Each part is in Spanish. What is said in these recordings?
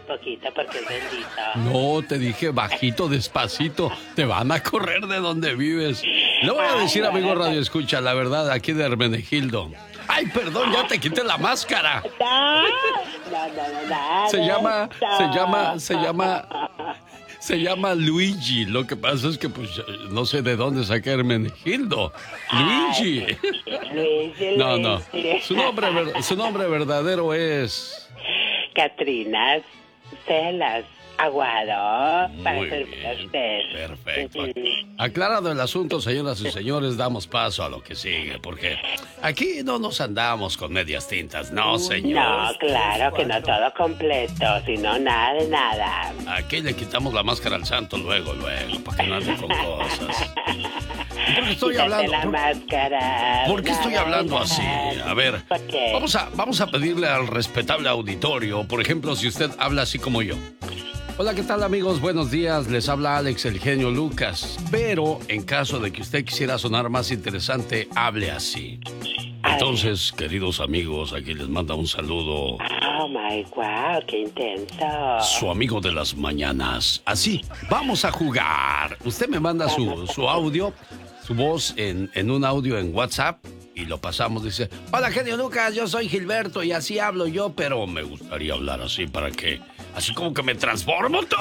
poquito porque es bendito. No, te dije bajito, despacito. Te van a correr de donde vives. Le voy a decir, amigo Radio Escucha, la verdad, aquí de Hermenegildo. Ay, perdón, ya te quité la máscara. No. Se llama Luigi. Lo que pasa es que, pues, no sé de dónde saqué Hermenegildo. Luigi. Luigi. No. Su nombre verdadero es... Catrina Celas Aguado. Muy bien, perfecto. Aclarado el asunto, señoras y señores, damos paso a lo que sigue, porque aquí no nos andamos con medias tintas, no, señor. No, claro que no todo completo, sino nada de nada. Aquí le quitamos la máscara al santo luego, para que no ande con cosas. ¿Por qué estoy hablando? La máscara. ¿Por qué estoy hablando así? A ver, vamos a pedirle al respetable auditorio, por ejemplo, si usted habla así como yo. Hola, ¿qué tal, amigos? Buenos días, les habla Alex, el genio Lucas. Pero en caso de que usted quisiera sonar más interesante, hable así. Entonces, queridos amigos, aquí les manda un saludo. Oh, my wow, qué intenso. Su amigo de las mañanas. Así, vamos a jugar. Usted me manda su audio, su voz en un audio en WhatsApp y lo pasamos. Dice, hola, genio Lucas, yo soy Gilberto y así hablo yo, pero me gustaría hablar así para que... Así como que me transformo, ¿tú?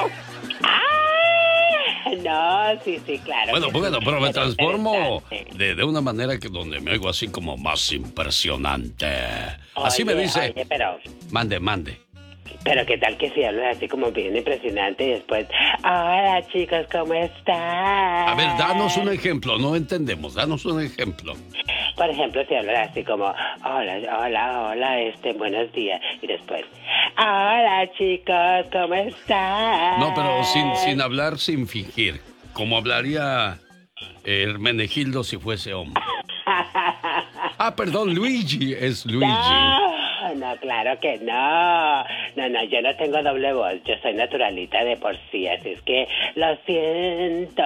No, sí, claro. Bueno, pero me transformo de una manera que donde me oigo así como más impresionante. Así me dice. Oye, pero... Mande. Pero qué tal que si hablas así como bien impresionante y después, hola chicos, ¿cómo están? A ver, danos un ejemplo, no entendemos, danos un ejemplo. Por ejemplo, si hablas así como, hola, buenos días. Y después, hola chicos, ¿cómo están? No, pero sin hablar, sin fingir. Como hablaría Hermenegildo si fuese hombre. Perdón, Luigi, es Luigi. No, claro que no. No, yo no tengo doble voz. Yo soy naturalita de por sí, así es que lo siento.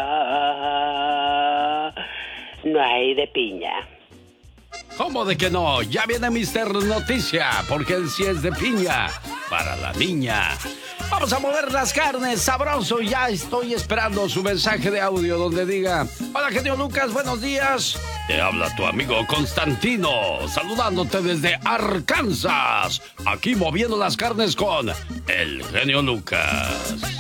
No hay de piña. ¿Cómo de que no? Ya viene Mister Noticia, porque él sí es de piña para la niña. Vamos a mover las carnes, sabroso. Ya estoy esperando su mensaje de audio donde diga: hola, genio Lucas, buenos días. Te habla tu amigo Constantino, saludándote desde Arkansas. Aquí moviendo las carnes con el genio Lucas.